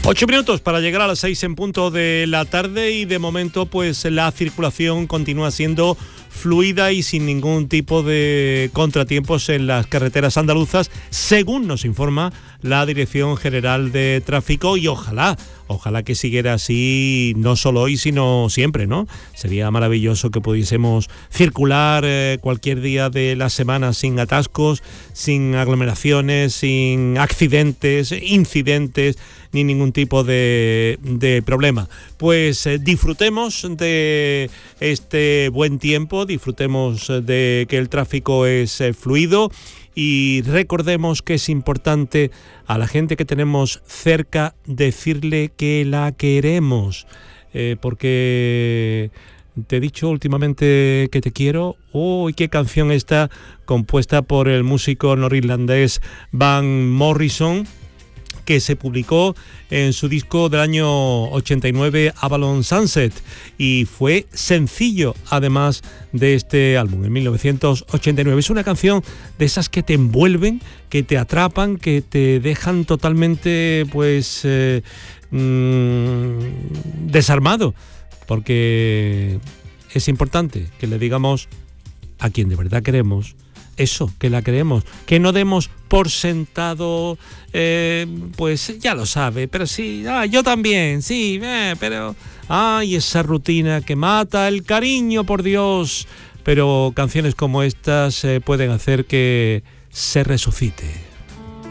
8 minutos para llegar a las 6 en punto de la tarde y de momento pues la circulación continúa siendo fluida y sin ningún tipo de contratiempos en las carreteras andaluzas, según nos informa la Dirección General de Tráfico, y ojalá que siguiera así, no solo hoy sino siempre, ¿no? Sería maravilloso que pudiésemos circular cualquier día de la semana sin atascos, sin aglomeraciones, sin accidentes, incidentes, ni ningún tipo de problema. Pues disfrutemos de este buen tiempo, disfrutemos de que el tráfico es fluido y recordemos que es importante a la gente que tenemos cerca decirle que la queremos, porque te he dicho últimamente que te quiero. ¡Uy, qué canción está compuesta por el músico norirlandés Van Morrison, que se publicó en su disco del año 89, Avalon Sunset, y fue sencillo además de este álbum en 1989. Es una canción de esas que te envuelven, que te atrapan, que te dejan totalmente pues desarmado, porque es importante que le digamos a quien de verdad queremos eso, que la queremos, que no demos por sentado, pues ya lo sabe, pero sí, yo también, sí, pero esa rutina que mata el cariño, por Dios. Pero canciones como estas pueden hacer que se resucite.